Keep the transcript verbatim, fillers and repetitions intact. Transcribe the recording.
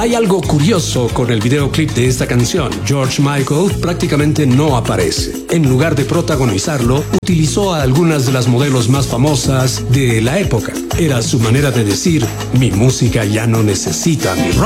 Hay algo curioso con el videoclip de esta canción. George Michael prácticamente no aparece. En lugar de protagonizarlo, utilizó a algunas de las modelos más famosas de la época. Era su manera de decir: mi música ya no necesita mi rock.